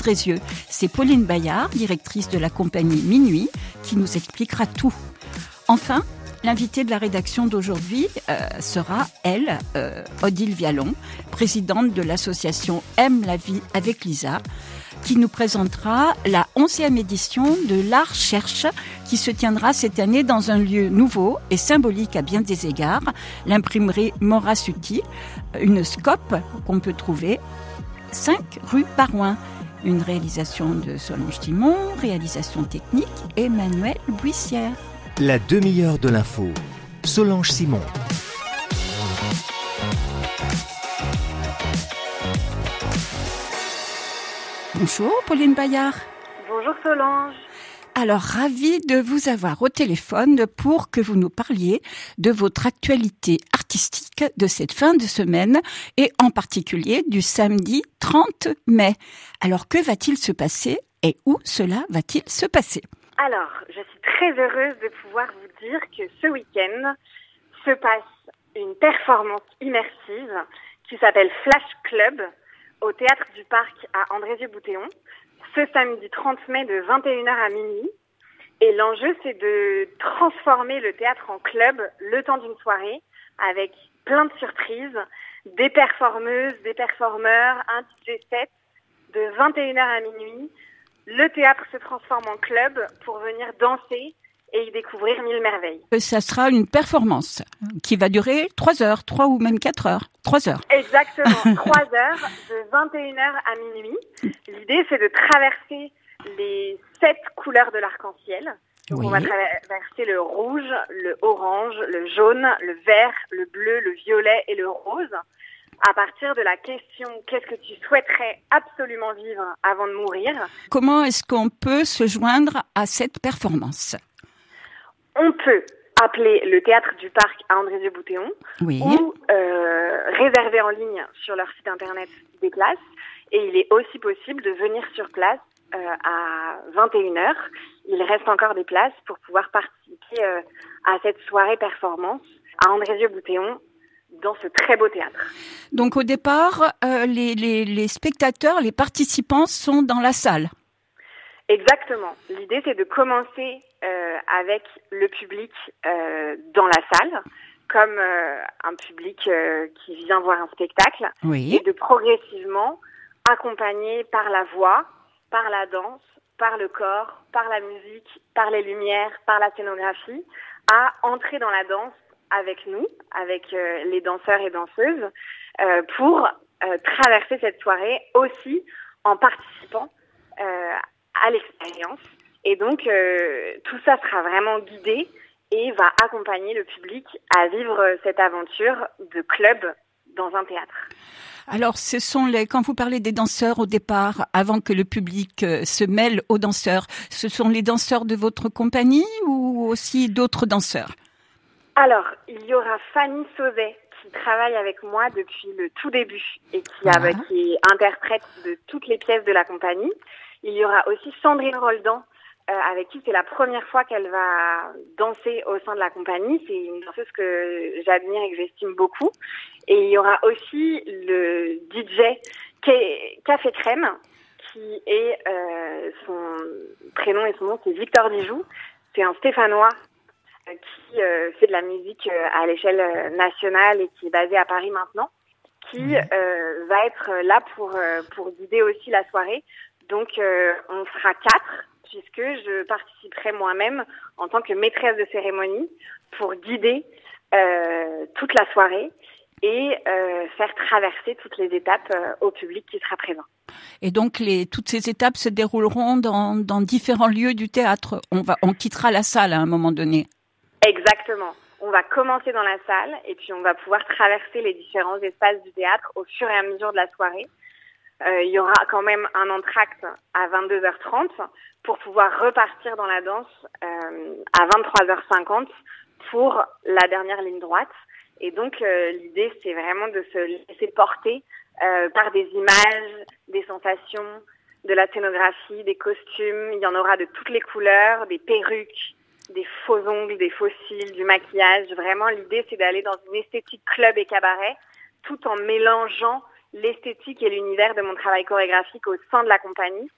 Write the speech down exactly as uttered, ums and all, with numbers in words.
Andrézieux. C'est Pauline Bayard, directrice de la compagnie Minuit, qui nous expliquera tout. Enfin, l'invitée de la rédaction d'aujourd'hui euh, sera, elle, euh, Odile Vialon, présidente de l'association Aime la vie avec Lisa, qui nous présentera la onzième édition de l'Art Cherche, qui se tiendra cette année dans un lieu nouveau et symbolique à bien des égards, l'imprimerie Morasuti, une scope qu'on peut trouver cinq rue Barouin. Une réalisation de Solange Timon, réalisation technique Emmanuel Buissière. La demi-heure de l'info, Solange Simon. Bonjour Pauline Bayard. Bonjour Solange. Alors, ravie de vous avoir au téléphone pour que vous nous parliez de votre actualité artistique de cette fin de semaine et en particulier du samedi trente mai. Alors, que va-t-il se passer et où cela va-t-il se passer ? Alors, je suis très heureuse de pouvoir vous dire que ce week-end se passe une performance immersive qui s'appelle Flash Club au Théâtre du Parc à Andrézieux-Bouthéon, ce samedi trente mai de vingt et une heures à minuit. Et l'enjeu, c'est de transformer le théâtre en club le temps d'une soirée avec plein de surprises, des performeuses, des performeurs, un D J set de vingt et une heures à minuit. Le théâtre se transforme en club pour venir danser et y découvrir mille merveilles. Ça sera une performance qui va durer trois heures, trois ou même quatre heures. Trois heures. Exactement, trois heures de vingt et une heures à minuit. L'idée, c'est de traverser les sept couleurs de l'arc-en-ciel. Donc, oui. On va traverser le rouge, le orange, le jaune, le vert, le bleu, le violet et le rose. À partir de la question « Qu'est-ce que tu souhaiterais absolument vivre avant de mourir ?» Comment est-ce qu'on peut se joindre à cette performance ? On peut appeler le Théâtre du Parc à Andrézieux-Bouthéon oui. ou euh, réserver en ligne sur leur site internet des places. Et il est aussi possible de venir sur place euh, à vingt et une heures. Il reste encore des places pour pouvoir participer euh, à cette soirée performance à Andrézieux-Bouthéon dans ce très beau théâtre. Donc au départ, euh, les, les, les spectateurs, les participants sont dans la salle. Exactement. L'idée, c'est de commencer euh, avec le public euh, dans la salle, comme euh, un public euh, qui vient voir un spectacle, oui. et de progressivement accompagner par la voix, par la danse, par le corps, par la musique, par les lumières, par la scénographie, à entrer dans la danse avec nous, avec euh, les danseurs et danseuses, euh, pour euh, traverser cette soirée aussi en participant euh, à l'expérience. Et donc, euh, tout ça sera vraiment guidé et va accompagner le public à vivre cette aventure de club dans un théâtre. Alors, ce sont les, quand vous parlez des danseurs au départ, avant que le public euh, se mêle aux danseurs, ce sont les danseurs de votre compagnie ou aussi d'autres danseurs ? Alors, il y aura Fanny Sauzet qui travaille avec moi depuis le tout début et qui, ah. a, qui est interprète de toutes les pièces de la compagnie. Il y aura aussi Sandrine Roldan, euh, avec qui c'est la première fois qu'elle va danser au sein de la compagnie. C'est une danseuse que j'admire et que j'estime beaucoup. Et il y aura aussi le D J Café Crème, qui est euh, son prénom et son nom, c'est Victor Dijoux. C'est un Stéphanois euh, qui euh, fait de la musique euh, à l'échelle nationale et qui est basé à Paris maintenant, qui euh, va être là pour euh, pour guider aussi la soirée. Donc, euh, on sera quatre, puisque je participerai moi-même en tant que maîtresse de cérémonie pour guider euh, toute la soirée et euh, faire traverser toutes les étapes euh, au public qui sera présent. Et donc, les, toutes ces étapes se dérouleront dans, dans différents lieux du théâtre. On va, on quittera la salle à un moment donné. Exactement. On va commencer dans la salle et puis on va pouvoir traverser les différents espaces du théâtre au fur et à mesure de la soirée. Euh, il y aura quand même un entracte à vingt-deux heures trente pour pouvoir repartir dans la danse euh, à vingt-trois heures cinquante pour la dernière ligne droite. Et donc, euh, l'idée, c'est vraiment de se laisser porter euh, par des images, des sensations, de la scénographie, des costumes. Il y en aura de toutes les couleurs, des perruques, des faux ongles, des faux cils, du maquillage. Vraiment, l'idée, c'est d'aller dans une esthétique club et cabaret tout en mélangeant l'esthétique et l'univers de mon travail chorégraphique au sein de la compagnie.